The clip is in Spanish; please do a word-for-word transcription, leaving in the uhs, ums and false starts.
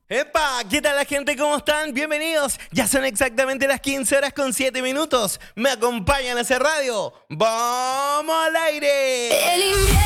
¡Epa! ¿Qué tal la gente? ¿Cómo están? Bienvenidos. Ya son exactamente las quince horas con siete minutos. Me acompañan a hacer radio. ¡Vamos al aire! El invierno